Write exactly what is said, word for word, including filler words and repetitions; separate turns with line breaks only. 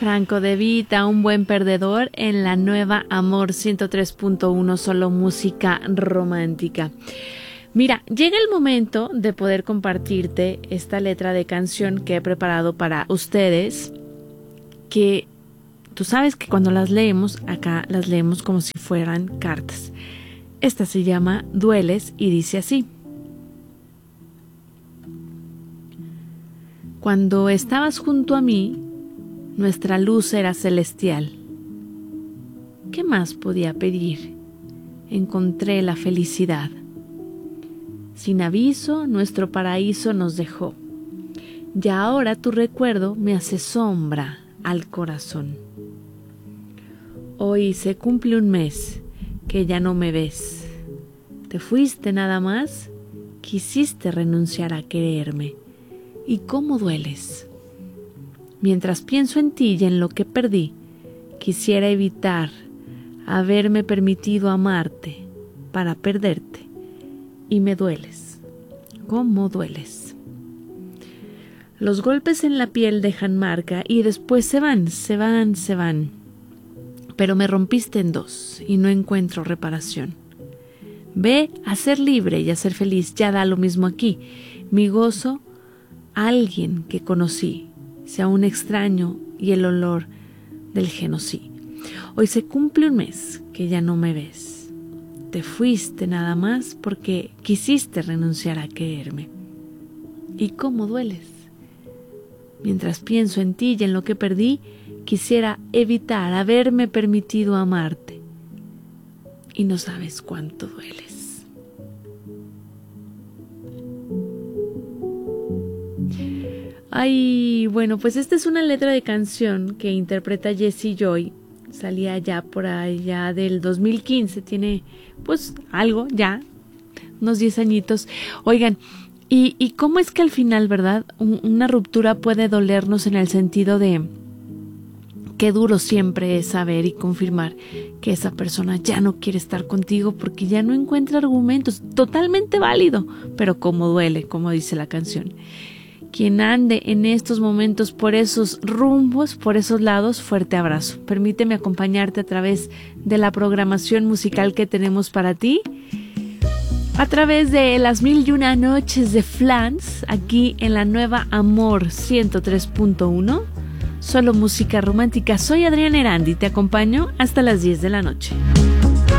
Franco De Vita, un buen perdedor, en la nueva Amor ciento tres punto uno, solo música romántica. Mira, llega el momento de poder compartirte esta letra de canción que he preparado para ustedes, que tú sabes que cuando las leemos, acá las leemos como si fueran cartas. Esta se llama Dueles y dice así. Cuando estabas junto a mí, nuestra luz era celestial. ¿Qué más podía pedir? Encontré la felicidad. Sin aviso, nuestro paraíso nos dejó. Y ahora tu recuerdo me hace sombra al corazón. Hoy se cumple un mes que ya no me ves. Te fuiste nada más, quisiste renunciar a quererme. ¿Y cómo dueles? Mientras pienso en ti y en lo que perdí, quisiera evitar haberme permitido amarte para perderte. Y me dueles. ¿Cómo dueles? Los golpes en la piel dejan marca y después se van, se van, se van. Pero me rompiste en dos y no encuentro reparación. Ve a ser libre y a ser feliz, ya da lo mismo aquí. Mi gozo, alguien que conocí, sea un extraño y el olor del genocidio. Hoy se cumple un mes que ya no me ves. Te fuiste nada más porque quisiste renunciar a quererme. ¿Y cómo dueles? Mientras pienso en ti y en lo que perdí, quisiera evitar haberme permitido amarte. Y no sabes cuánto dueles. Ay, bueno, pues esta es una letra de canción que interpreta Jessie Joy. Salía ya por allá del dos mil quince, tiene pues algo ya, unos diez añitos. Oigan, y, y cómo es que al final, ¿verdad? Un, una ruptura puede dolernos en el sentido de qué duro siempre es saber y confirmar que esa persona ya no quiere estar contigo porque ya no encuentra argumentos. Totalmente válido, pero cómo duele, como dice la canción. Quien ande en estos momentos por esos rumbos, por esos lados, fuerte abrazo. Permíteme acompañarte a través de la programación musical que tenemos para ti, a través de las mil y una noches de Flans, aquí en la nueva Amor ciento tres punto uno, solo música romántica. Soy Adriana Erandi, te acompaño hasta las diez de la noche.